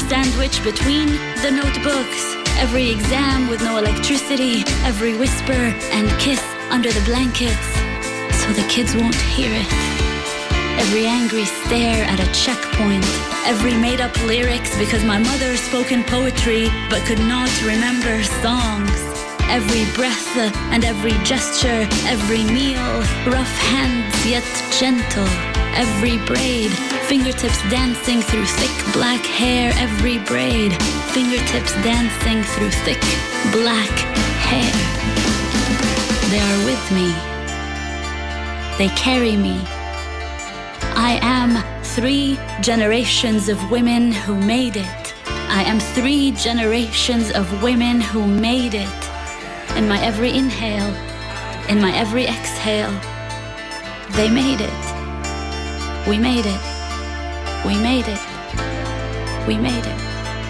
sandwiched between the notebooks. Every exam with no electricity, every whisper and kiss under the blankets, so the kids won't hear it. Every angry stare at a checkpoint, every made-up lyrics because my mother spoke in poetry but could not remember songs. Every breath and every gesture, every meal, rough hands yet gentle. Every braid, fingertips dancing through thick black hair. Every braid, fingertips dancing through thick black hair. They are with me. They carry me. I am 3 generations of women who made it. I am 3 generations of women who made it. In my every inhale, in my every exhale, they made it. We made it. We made it. We made it.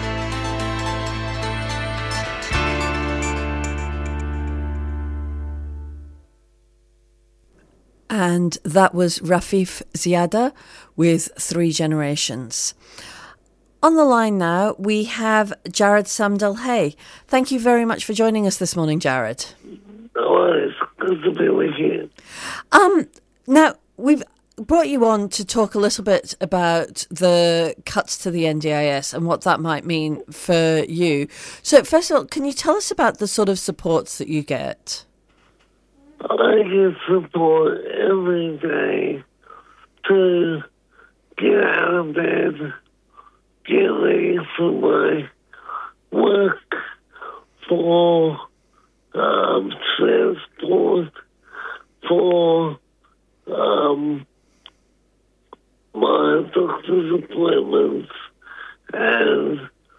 And that was Rafeef Ziada with 3 Generations. On the line now, we have Jared Samdel-Hay. Thank you very much for joining us this morning, Jared. Oh, it's good to be with you. Now, we've brought you on to talk a little bit about the cuts to the NDIS and what that might mean for you. So, first of all, can you tell us about the sort of supports that you get? I get support every day to get out of bed, get ready for my work, for transport, for my doctor's appointments, and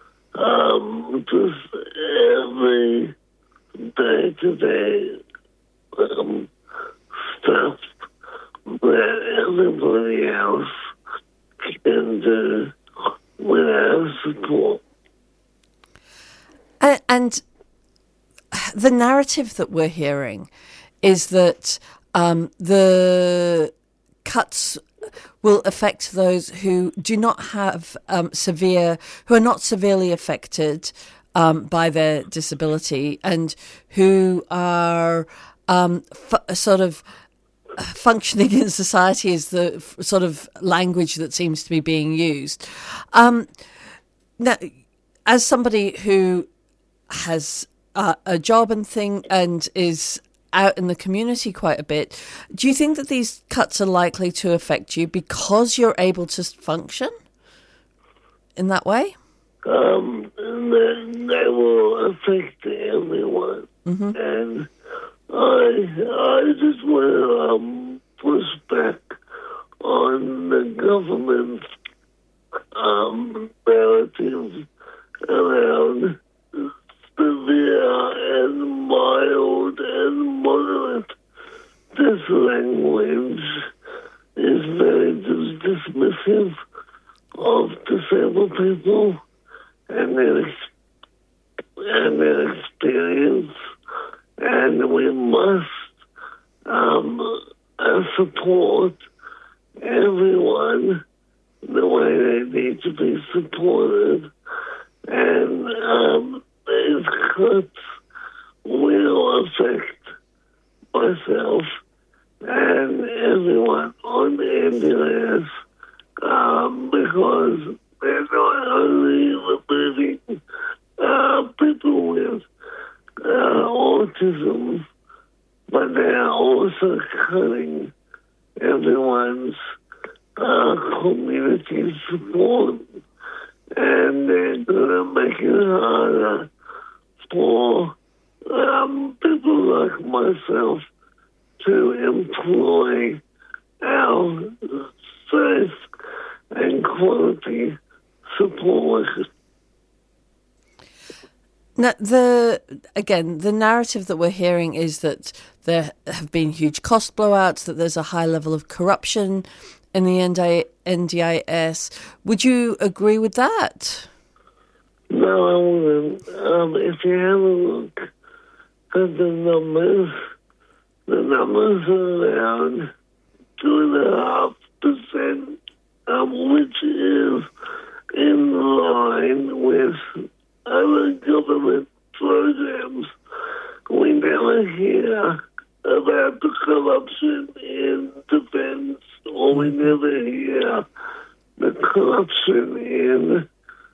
just every day-to-day stuff that everybody else can do without support. And the narrative that we're hearing is that the cuts will affect those who do not have who are not severely affected by their disability and who are sort of functioning in society is the sort of language that seems to be being used. Now, as somebody who has a job and is out in the community quite a bit, do you think that these cuts are likely to affect you because you're able to function in that way? They will affect everyone. Mm-hmm. And I just want to push back on the government's narrative around severe and mild and moderate. This language is very dismissive of disabled people and their experience, and we must support everyone the way they need to be supported. And these cuts will affect myself and everyone on the NDIS because they're not only removing people with autism, but they're also cutting everyone's community support, and they're going to make it harder for people like myself to employ our safe and quality support workers. Now, the narrative that we're hearing is that there have been huge cost blowouts, that there's a high level of corruption in the NDIS. Would you agree with that? No, I wouldn't. If you have a look at the numbers are around 2.5%, which is in line various other government programs, we never hear about the corruption in defense, or we never hear the corruption in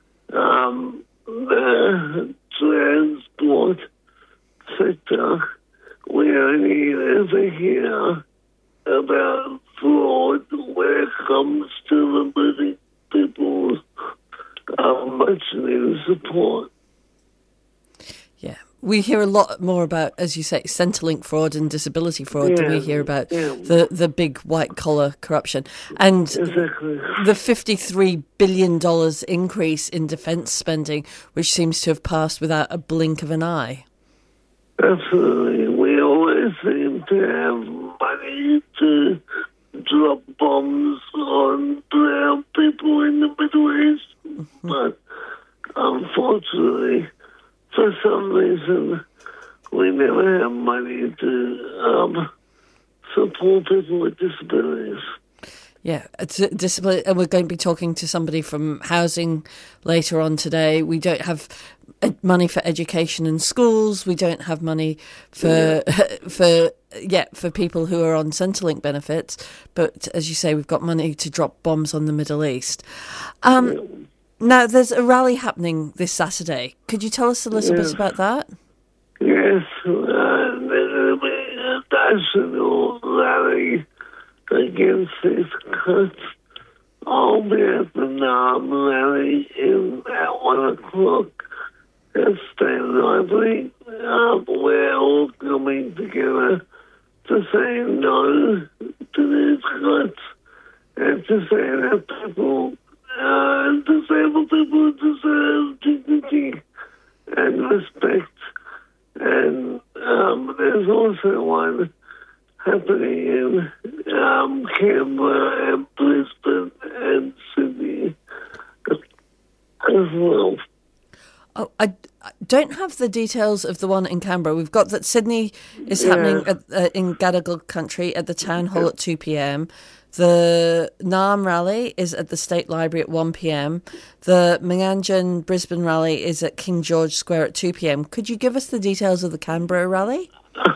the transport sector. We only ever hear about fraud when it comes to limiting people's much needed support. Yeah. We hear a lot more about, as you say, Centrelink fraud and disability fraud than we hear about the big white-collar corruption. And Exactly. the $53 billion increase in defence spending, which seems to have passed without a blink of an eye. Absolutely. We always seem to have money to drop bombs on brown people in the Middle East. But unfortunately, for some reason, we never have money to support people with disabilities. Yeah, it's disability, and we're going to be talking to somebody from housing later on today. We don't have money for education and schools. We don't have money for for people who are on Centrelink benefits. But as you say, we've got money to drop bombs on the Middle East. Now, there's a rally happening this Saturday. Could you tell us a little bit about that? Yes, there's going to be a national rally against these cuts. I'll be at the NAM rally at 1 o'clock at State Library. We're all coming together to say no to these cuts and to say that disabled people deserve dignity and respect. And there's also one happening in Canberra and Brisbane and Sydney as well. Oh, I don't have the details of the one in Canberra. We've got that Sydney is happening in Gadigal Country at the Town Hall at 2 p.m. The NAM rally is at the State Library at 1 p.m. The Manganjan Brisbane rally is at King George Square at 2 p.m. Could you give us the details of the Canberra rally? But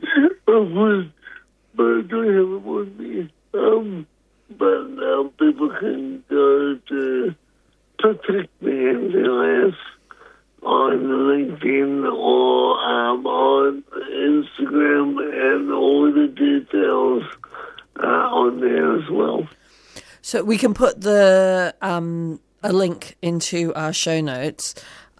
I don't have it with me. But people can go to Protect the NDIS on LinkedIn or on Instagram, and all the details on there as well. So we can put the a link into our show notes.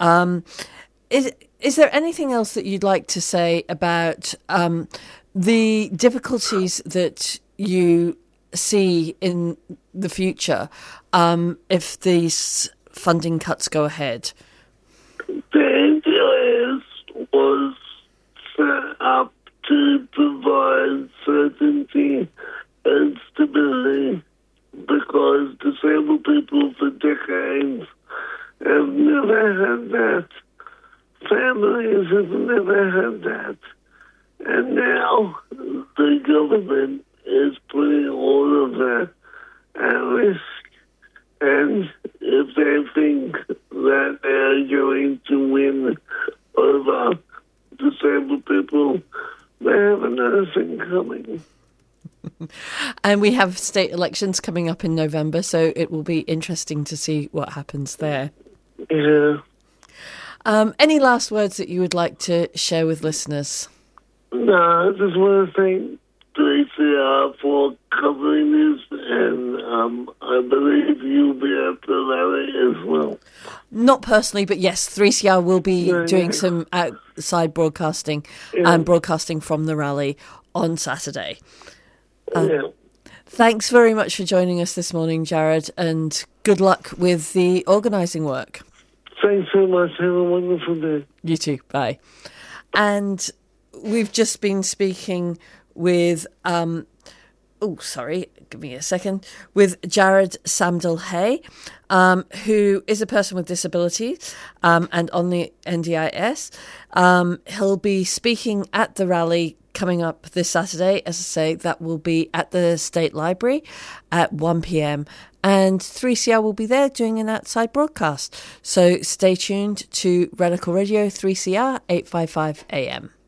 Is there anything else that you'd like to say about the difficulties that you see in the future if these funding cuts go ahead? The NDIS was set up to provide certainty and stability because disabled people for decades have never had that. Families have never had that. And now the government is putting all of that at risk. And if they think that they're going to win over disabled people, they have another thing coming. And we have state elections coming up in November, so it will be interesting to see what happens there. Yeah. Any last words that you would like to share with listeners? No, I just want to thank 3CR for covering this, and I believe you'll be at the rally as well. Not personally, but yes, 3CR will be doing some outside broadcasting and broadcasting from the rally on Saturday. Thanks very much for joining us this morning, Jared, and good luck with the organising work. Thanks so much. Have a wonderful day. You too. Bye. And we've just been speaking with give me a second, with Jared Samdell-Hay, who is a person with disabilities and on the NDIS. He'll be speaking at the rally coming up this Saturday. As I say, that will be at the State Library at 1 p.m. And 3CR will be there doing an outside broadcast. So stay tuned to Radical Radio 3CR 855 AM.